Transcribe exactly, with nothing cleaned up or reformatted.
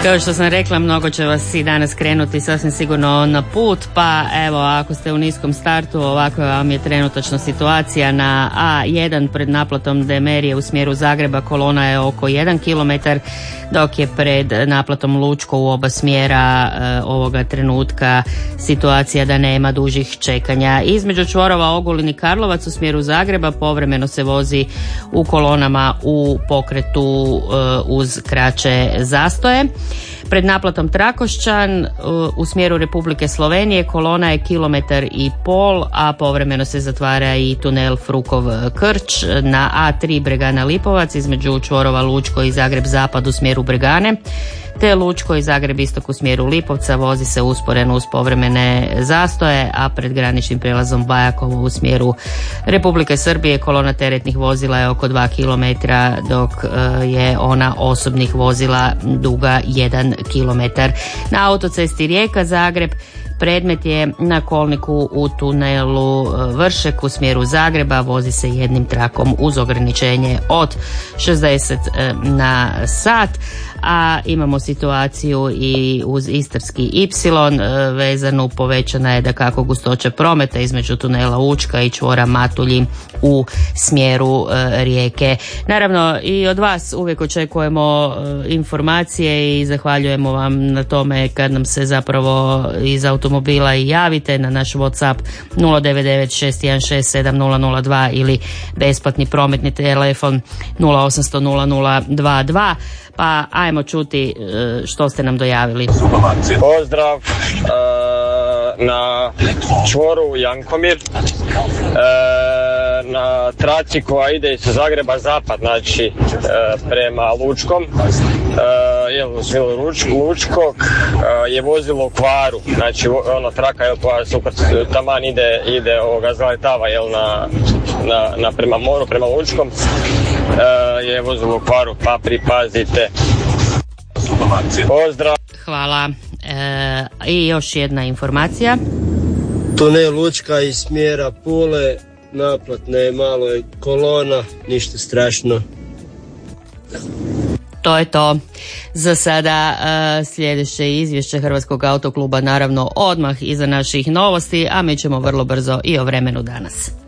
Kao što sam rekla, mnogo će vas i danas krenuti sasvim sigurno na put, pa evo, ako ste u niskom startu, ovakva vam je trenutačno situacija na A jedan pred naplatom Demerije u smjeru Zagreba. Kolona je oko jedan kilometar, dok je pred naplatom Lučko u oba smjera e, ovoga trenutka situacija da nema dužih čekanja. Između čvorova Ogulin i Karlovac u smjeru Zagreba povremeno se vozi u kolonama u pokretu e, uz kraće zastoje. Pred naplatom Trakošćan u smjeru Republike Slovenije kolona je kilometar i pol, a povremeno se zatvara i tunel Frukov Krč. Na A tri Bregana Lipovac između čvorova Lučko i Zagreb Zapad u smjeru Bregane, te Lučko i Zagreb Istok u smjeru Lipovca vozi se usporeno uz povremene zastoje, a pred graničnim prijelazom Bajakovo u smjeru Republike Srbije kolona teretnih vozila je oko dva kilometra, dok je ona osobnih vozila duga jedan kilometar. Na autocesti Rijeka Zagreb predmet je na kolniku u tunelu Vršek u smjeru Zagreba, vozi se jednim trakom uz ograničenje od šezdeset na sat. A imamo situaciju i uz Istarski ipsilon vezanu, povećana je dakako gustoća prometa između tunela Učka i čvora Matulji u smjeru Rijeke. Naravno i od vas uvijek očekujemo informacije i zahvaljujemo vam na tome kad nam se zapravo iz automobila i javite na naš WhatsApp nula devet devet šest jedan šest sedam nula nula dva ili besplatni prometni telefon nula osam nula nula nula dva dva. Pa ajmo čuti što ste nam dojavili. Pozdrav e, na čvoru Jankomir, e, na traci koja ide iz Zagreba zapad, znači e, prema Lučkom, e, jel, u smjeru Luč, Lučkog e, je vozilo u kvaru, znači ona traka jel, koja super taman ide, ide ovoga zaletava jel, na, na, na prema moru, prema Lučkom, e, je vozilo u kvaru, pa pripazite. Pozdrav. Hvala. E, I još jedna informacija. Tunel Lučka iz smjera Pule, naplatna je, malo je kolona, ništa strašno. To je to. Za sada uh, sljedeće izvješće Hrvatskog autokluba naravno odmah iza naših novosti, a mi ćemo vrlo brzo i o vremenu danas.